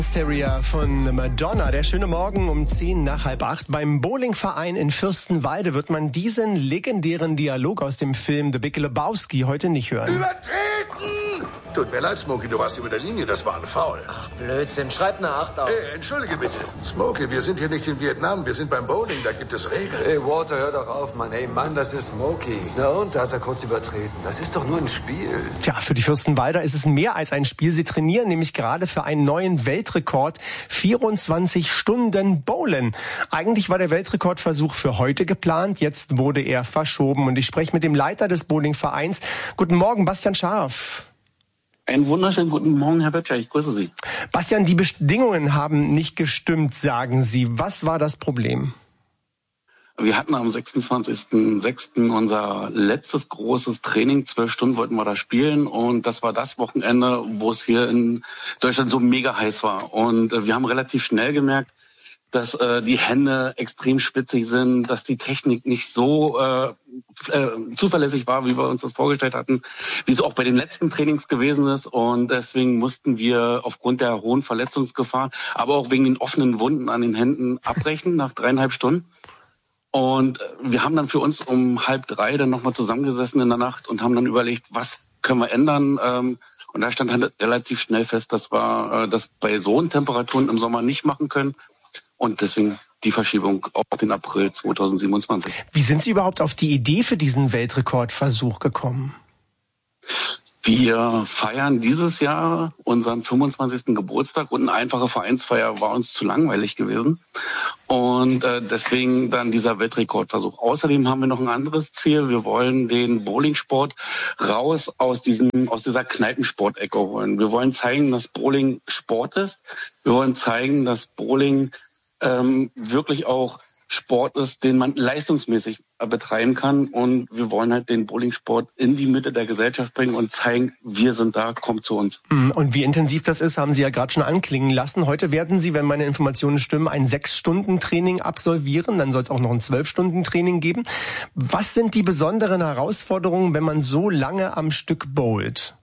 Hysteria von Madonna. Der schöne Morgen um 7:10. Beim Bowlingverein in Fürstenwalde wird man diesen legendären Dialog aus dem Film The Big Lebowski heute nicht hören. Übertreten! Tut mir leid, Smokey, du warst über der Linie, das war ein Foul. Ach, Blödsinn, schreib eine 8 auf. Entschuldige bitte. Smokey, wir sind hier nicht in Vietnam, wir sind beim Bowling, da gibt es Regeln. Hey, Walter, hör doch auf, Mann. Hey, Mann, das ist Smokey. Na und, da hat er kurz übertreten. Das ist doch nur ein Spiel. Tja, für die Fürstenwalder ist es mehr als ein Spiel. Sie trainieren nämlich gerade für einen neuen Weltrekord. 24 Stunden Bowlen. Eigentlich war der Weltrekordversuch für heute geplant, jetzt wurde er verschoben. Und ich spreche mit dem Leiter des Bowlingvereins. Guten Morgen, Bastian Scharf. Einen wunderschönen guten Morgen, Herr Böttcher, ich grüße Sie. Bastian, die Bedingungen haben nicht gestimmt, sagen Sie. Was war das Problem? Wir hatten am 26.06. unser letztes großes Training. 12 Stunden wollten wir da spielen. Und das war das Wochenende, wo es hier in Deutschland so mega heiß war. Und wir haben relativ schnell gemerkt, dass die Hände extrem spitzig sind, dass die Technik nicht so zuverlässig war, wie wir uns das vorgestellt hatten, wie es auch bei den letzten Trainings gewesen ist. Und deswegen mussten wir aufgrund der hohen Verletzungsgefahr, aber auch wegen den offenen Wunden an den Händen abbrechen nach 3,5 Stunden. Und wir haben dann für uns um 2:30 dann nochmal zusammengesessen in der Nacht und haben dann überlegt, was können wir ändern. Und da stand halt relativ schnell fest, dass wir das bei so hohen Temperaturen im Sommer nicht machen können. Und deswegen die Verschiebung auf den April 2027. Wie sind Sie überhaupt auf die Idee für diesen Weltrekordversuch gekommen? Wir feiern dieses Jahr unseren 25. Geburtstag und eine einfache Vereinsfeier war uns zu langweilig gewesen. Und deswegen dann dieser Weltrekordversuch. Außerdem haben wir noch ein anderes Ziel. Wir wollen den Bowlingsport raus aus dieser Kneipensport-Ecke holen. Wir wollen zeigen, dass Bowling Sport ist. Wir wollen zeigen, dass Bowling wirklich auch Sport ist, den man leistungsmäßig betreiben kann. Und wir wollen halt den Bowlingsport in die Mitte der Gesellschaft bringen und zeigen, wir sind da, kommt zu uns. Und wie intensiv das ist, haben Sie ja gerade schon anklingen lassen. Heute werden Sie, wenn meine Informationen stimmen, ein 6-Stunden-Training absolvieren. Dann soll es auch noch ein 12-Stunden-Training geben. Was sind die besonderen Herausforderungen, wenn man so lange am Stück bowlt?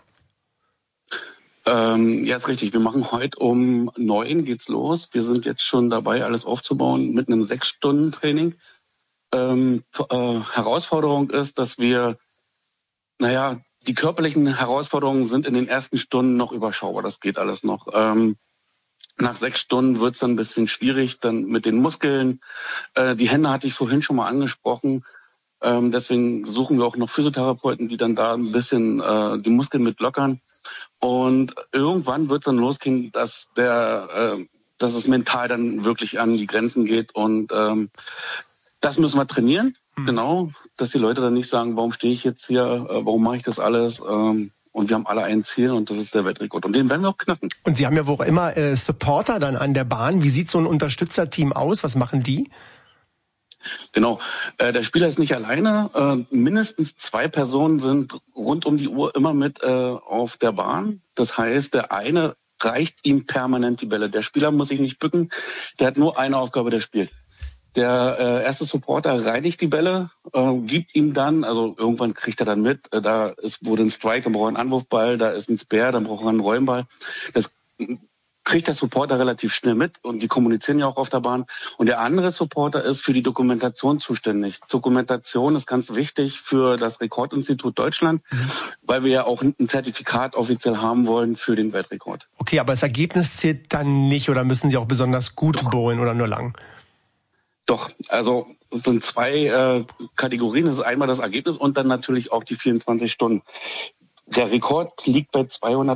Ja, ist richtig. Wir machen heute um 9 geht's los. Wir sind jetzt schon dabei, alles aufzubauen mit einem 6-Stunden-Training. Herausforderung ist, dass wir, die körperlichen Herausforderungen sind in den ersten Stunden noch überschaubar. Das geht alles noch. Nach 6 Stunden wird's dann ein bisschen schwierig, dann mit den Muskeln. Die Hände hatte ich vorhin schon mal angesprochen. Deswegen suchen wir auch noch Physiotherapeuten, die dann da ein bisschen die Muskeln mit lockern. Und irgendwann wird es dann losgehen, dass es mental dann wirklich an die Grenzen geht. Und das müssen wir trainieren, genau, dass die Leute dann nicht sagen, warum stehe ich jetzt hier, warum mache ich das alles? Und wir haben alle ein Ziel und das ist der Weltrekord. Und den werden wir auch knacken. Und Sie haben ja wohl immer Supporter dann an der Bahn. Wie sieht so ein Unterstützerteam aus? Was machen die? Genau, der Spieler ist nicht alleine. Mindestens 2 Personen sind rund um die Uhr immer mit auf der Bahn. Das heißt, der eine reicht ihm permanent die Bälle. Der Spieler muss sich nicht bücken. Der hat nur eine Aufgabe, der spielt. Der erste Supporter reinigt die Bälle, gibt ihm dann, also irgendwann kriegt er dann mit, wurde ein Strike, dann braucht er einen Anwurfball, da ist ein Spare, dann braucht er einen Räumball. Das kriegt der Supporter relativ schnell mit und die kommunizieren ja auch auf der Bahn. Und der andere Supporter ist für die Dokumentation zuständig. Dokumentation ist ganz wichtig für das Rekordinstitut Deutschland, weil wir ja auch ein Zertifikat offiziell haben wollen für den Weltrekord. Okay, aber das Ergebnis zählt dann nicht oder müssen Sie auch besonders gut bowlen oder nur lang? Doch, also es sind 2 Kategorien. Das ist einmal das Ergebnis und dann natürlich auch die 24 Stunden. Der Rekord liegt bei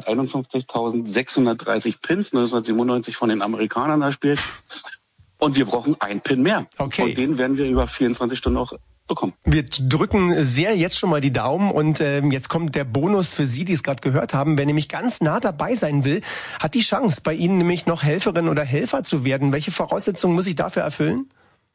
251.630 Pins, 1997 von den Amerikanern erspielt. Und wir brauchen einen Pin mehr. Okay. Und den werden wir über 24 Stunden auch bekommen. Wir drücken sehr jetzt schon mal die Daumen und jetzt kommt der Bonus für Sie, die es gerade gehört haben. Wer nämlich ganz nah dabei sein will, hat die Chance, bei Ihnen nämlich noch Helferin oder Helfer zu werden. Welche Voraussetzungen muss ich dafür erfüllen?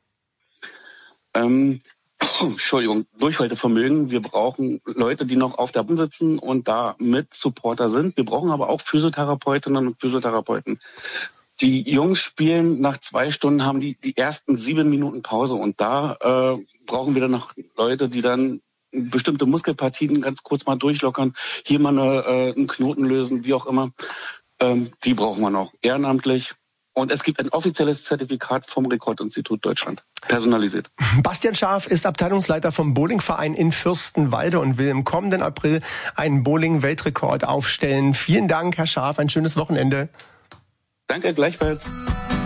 Entschuldigung, Durchhaltevermögen. Wir brauchen Leute, die noch auf der Bahn sitzen und da mit Supporter sind. Wir brauchen aber auch Physiotherapeutinnen und Physiotherapeuten. Die Jungs spielen nach 2 Stunden, haben die ersten 7 Minuten Pause und da brauchen wir dann noch Leute, die dann bestimmte Muskelpartien ganz kurz mal durchlockern, hier mal einen Knoten lösen, wie auch immer. Die brauchen wir noch ehrenamtlich. Und es gibt ein offizielles Zertifikat vom Rekordinstitut Deutschland, personalisiert. Bastian Scharf ist Abteilungsleiter vom Bowlingverein in Fürstenwalde und will im kommenden April einen Bowling-Weltrekord aufstellen. Vielen Dank, Herr Scharf, ein schönes Wochenende. Danke, gleichfalls.